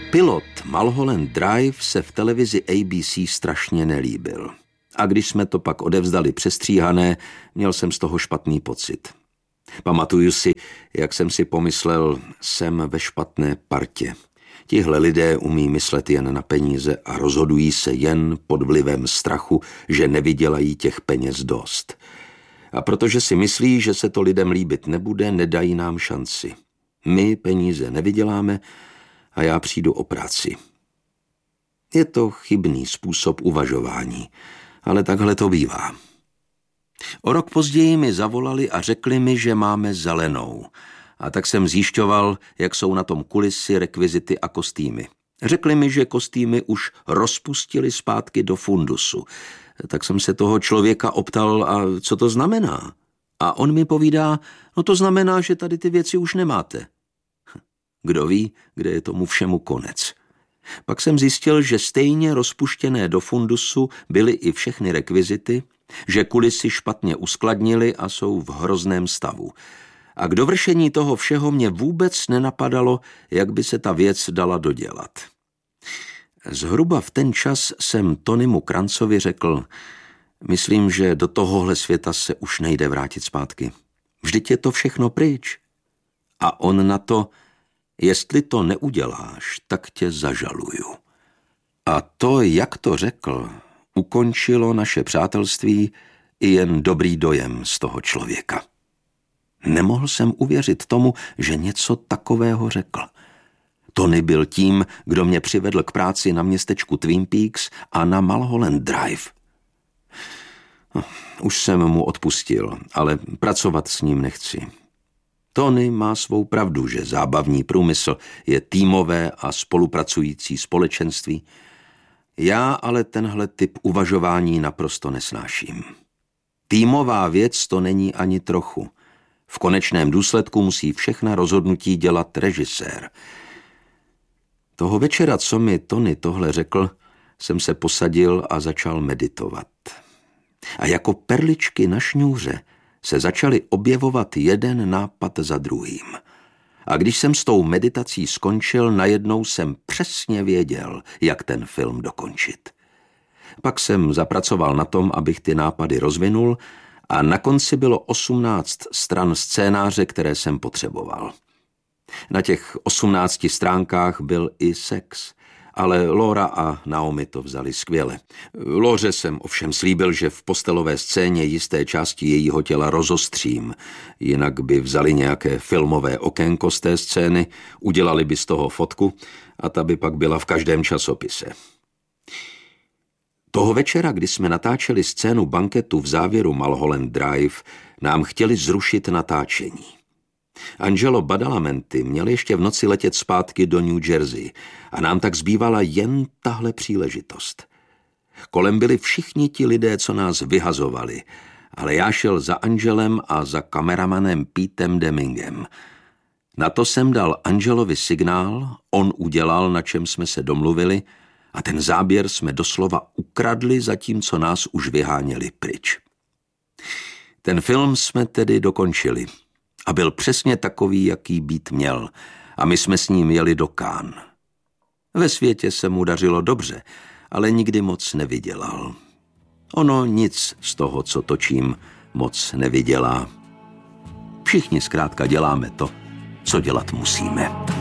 Pilot Mulholland Drive se v televizi ABC strašně nelíbil. A když jsme to pak odevzdali přestříhané, měl jsem z toho špatný pocit. Pamatuju si, jak jsem si pomyslel, jsem ve špatné partě. Tihle lidé umí myslet jen na peníze a rozhodují se jen pod vlivem strachu, že nevydělají těch peněz dost. A protože si myslí, že se to lidem líbit nebude, nedají nám šanci. My peníze nevyděláme a já přijdu o práci. Je to chybný způsob uvažování, ale takhle to bývá. O rok později mi zavolali a řekli mi, že máme zelenou. A tak jsem zjišťoval, jak jsou na tom kulisy, rekvizity a kostýmy. Řekli mi, že kostýmy už rozpustili zpátky do fundusu. Tak jsem se toho člověka optal, a co to znamená? A on mi povídá, no to znamená, že tady ty věci už nemáte. Kdo ví, kde je tomu všemu konec. Pak jsem zjistil, že stejně rozpuštěné do fundusu byly i všechny rekvizity, že kulisy špatně uskladnili a jsou v hrozném stavu. A k dovršení toho všeho mě vůbec nenapadalo, jak by se ta věc dala dodělat. Zhruba v ten čas jsem Tonymu Krancovi řekl, myslím, že do tohohle světa se už nejde vrátit zpátky. Vždyť je to všechno pryč. A on na to, jestli to neuděláš, tak tě zažaluju. A to, jak to řekl, ukončilo naše přátelství i jen dobrý dojem z toho člověka. Nemohl jsem uvěřit tomu, že něco takového řekl. Tony byl tím, kdo mě přivedl k práci na městečku Twin Peaks a na Mulholland Drive. Už jsem mu odpustil, ale pracovat s ním nechci. Tony má svou pravdu, že zábavní průmysl je týmové a spolupracující společenství. Já ale tenhle typ uvažování naprosto nesnáším. Týmová věc to není ani trochu. V konečném důsledku musí všechna rozhodnutí dělat režisér. Toho večera, co mi Tony tohle řekl, jsem se posadil a začal meditovat. A jako perličky na šňůře se začaly objevovat jeden nápad za druhým. A když jsem s tou meditací skončil, najednou jsem přesně věděl, jak ten film dokončit. Pak jsem zapracoval na tom, abych ty nápady rozvinul, a na konci bylo 18 stran scénáře, které jsem potřeboval. Na těch 18 stránkách byl i sex, ale Laura a Naomi to vzali skvěle. Lauře jsem ovšem slíbil, že v postelové scéně jisté části jejího těla rozostřím, jinak by vzali nějaké filmové okénko z té scény, udělali by z toho fotku a ta by pak byla v každém časopise. Toho večera, kdy jsme natáčeli scénu banketu v závěru Mulholland Drive, nám chtěli zrušit natáčení. Angelo Badalamenti měl ještě v noci letět zpátky do New Jersey a nám tak zbývala jen tahle příležitost. Kolem byli všichni ti lidé, co nás vyhazovali, ale já šel za Angelem a za kameramanem Petem Demingem. Na to jsem dal Angelovi signál, on udělal, na čem jsme se domluvili, a ten záběr jsme doslova ukradli, zatímco nás už vyháněli pryč. Ten film jsme tedy dokončili a byl přesně takový, jaký být měl, a my jsme s ním jeli do Cannes. Ve světě se mu dařilo dobře, ale nikdy moc nevydělal. Ono nic z toho, co točím, moc nevydělá. Všichni zkrátka děláme to, co dělat musíme.